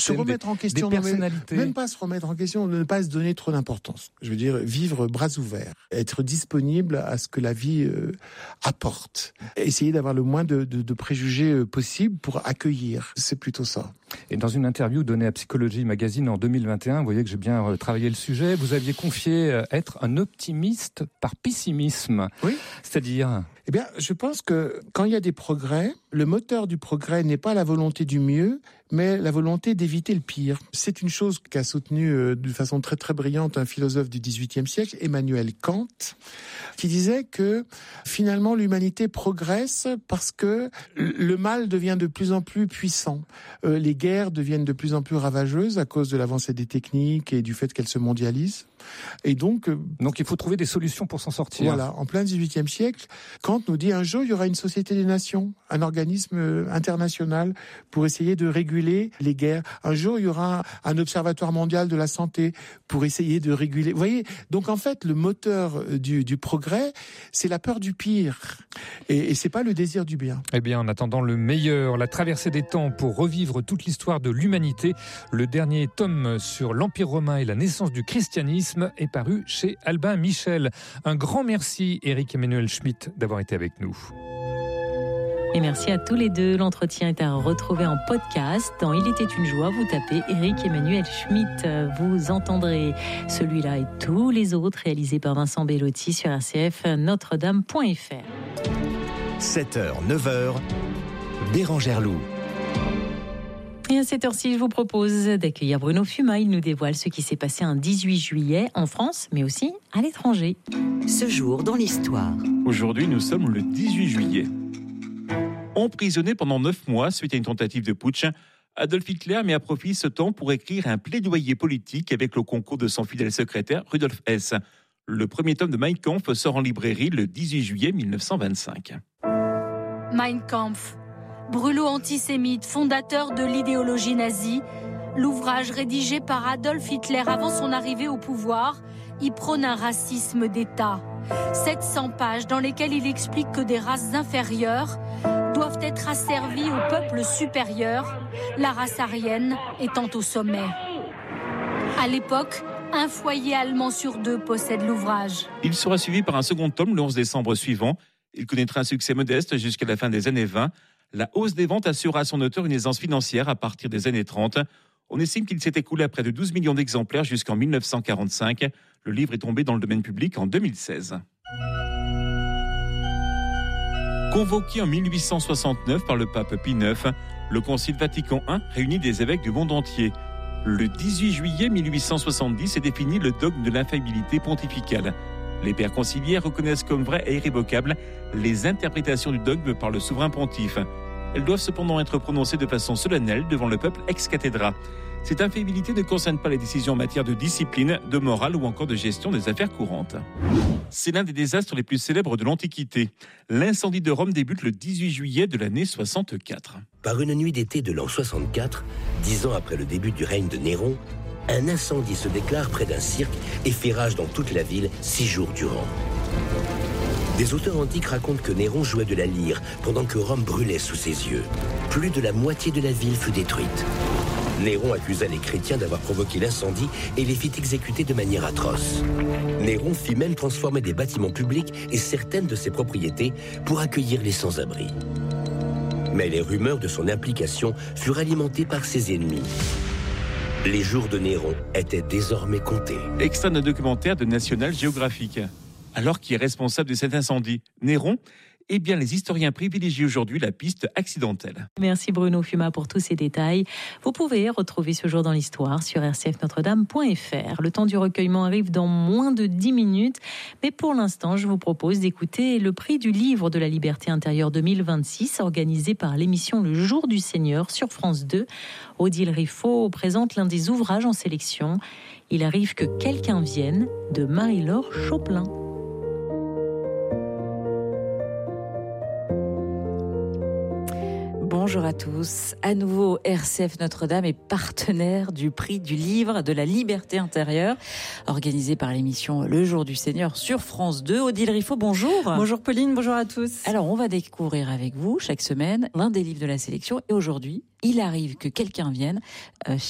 scène, remettre en question, des personnalités. même pas se remettre en question, ne pas se donner trop d'importance. Je veux dire, vivre bras ouverts, être disponible à ce que la vie apporte. Essayer d'avoir le moins de préjugés possible pour accueillir. C'est plutôt ça. Et dans une interview donnée à Psychologie Magazine en 2021, vous voyez que j'ai bien travaillé le sujet, vous aviez confié être un optimiste par pessimisme. Oui. C'est-à-dire ? Eh bien, je pense que quand il y a des progrès, le moteur du progrès n'est pas la volonté du mieux, mais la volonté d'éviter le pire. C'est une chose qu'a soutenue de façon très très brillante un philosophe du XVIIIe siècle, Emmanuel Kant, qui disait que finalement l'humanité progresse parce que le mal devient de plus en plus puissant. Les guerres deviennent de plus en plus ravageuses à cause de l'avancée des techniques et du fait qu'elles se mondialisent. Et donc il faut trouver des solutions pour s'en sortir. Voilà, en plein XVIIIe siècle, Kant nous dit un jour il y aura une société des nations, un organisme international pour essayer de réguler les guerres. Un jour il y aura un observatoire mondial de la santé pour essayer de réguler. Vous voyez, donc en fait le moteur du progrès, c'est la peur du pire et c'est pas le désir du bien. Eh bien, en attendant le meilleur, la traversée des temps pour revivre toute l'histoire de l'humanité, le dernier tome sur l'Empire romain et la naissance du christianisme est paru chez Albin Michel. Un grand merci, Éric Emmanuel Schmitt, d'avoir été avec nous. Et merci à tous les deux. L'entretien est à retrouver en podcast. Dans Il était une joie, vous tapez Éric Emmanuel Schmitt. Vous entendrez celui-là et tous les autres réalisés par Vincent Bellotti sur RCF Notre-Dame.fr. 7h, 9h, Bérangère Loup. Et à cette heure-ci, je vous propose d'accueillir Bruno Fuma. Il nous dévoile ce qui s'est passé un 18 juillet en France, mais aussi à l'étranger. Ce jour dans l'histoire. Aujourd'hui, nous sommes le 18 juillet. Emprisonné pendant 9 mois suite à une tentative de putsch, Adolf Hitler met à profit ce temps pour écrire un plaidoyer politique avec le concours de son fidèle secrétaire Rudolf Hess. Le premier tome de Mein Kampf sort en librairie le 18 juillet 1925. Mein Kampf. Brûlot antisémite, fondateur de l'idéologie nazie, l'ouvrage rédigé par Adolf Hitler avant son arrivée au pouvoir, y prône un racisme d'État. 700 pages dans lesquelles il explique que des races inférieures doivent être asservies au peuple supérieur, la race aryenne étant au sommet. À l'époque, un foyer allemand sur 2 possède l'ouvrage. Il sera suivi par un second tome le 11 décembre suivant. Il connaîtra un succès modeste jusqu'à la fin des années 20. La hausse des ventes assura à son auteur une aisance financière à partir des années 30. On estime qu'il s'est écoulé à près de 12 millions d'exemplaires jusqu'en 1945. Le livre est tombé dans le domaine public en 2016. Convoqué en 1869 par le pape Pie IX, le Concile Vatican I réunit des évêques du monde entier. Le 18 juillet 1870 est défini le dogme de l'infaillibilité pontificale. Les pères conciliaires reconnaissent comme vraies et irrévocables les interprétations du dogme par le souverain pontife. Elles doivent cependant être prononcées de façon solennelle devant le peuple ex cathedra. Cette infaillibilité ne concerne pas les décisions en matière de discipline, de morale ou encore de gestion des affaires courantes. C'est l'un des désastres les plus célèbres de l'Antiquité. L'incendie de Rome débute le 18 juillet de l'année 64. Par une nuit d'été de l'an 64, 10 ans après le début du règne de Néron, un incendie se déclare près d'un cirque et fait rage dans toute la ville 6 jours durant. Des auteurs antiques racontent que Néron jouait de la lyre pendant que Rome brûlait sous ses yeux. Plus de la moitié de la ville fut détruite. Néron accusa les chrétiens d'avoir provoqué l'incendie et les fit exécuter de manière atroce. Néron fit même transformer des bâtiments publics et certaines de ses propriétés pour accueillir les sans-abri. Mais les rumeurs de son implication furent alimentées par ses ennemis. Les jours de Néron étaient désormais comptés. Extrait d'un documentaire de National Geographic. Alors qui est responsable de cet incendie ? Néron ? Eh bien, les historiens privilégient aujourd'hui la piste accidentelle. Merci Bruno Fuma pour tous ces détails. Vous pouvez retrouver ce jour dans l'histoire sur rcfnotredame.fr. Le temps du recueillement arrive dans moins de 10 minutes. Mais pour l'instant, je vous propose d'écouter le prix du livre de la liberté intérieure 2026, organisé par l'émission Le Jour du Seigneur sur France 2. Odile Riffaut présente l'un des ouvrages en sélection. Il arrive que quelqu'un vienne de Marie-Laure Choplin. Bonjour à tous. À nouveau, RCF Notre-Dame est partenaire du prix du livre de la liberté intérieure, organisé par l'émission Le Jour du Seigneur sur France 2. Odile Riffaut, bonjour. Bonjour Pauline, bonjour à tous. Alors, on va découvrir avec vous chaque semaine l'un des livres de la sélection. Et aujourd'hui, il arrive que quelqu'un vienne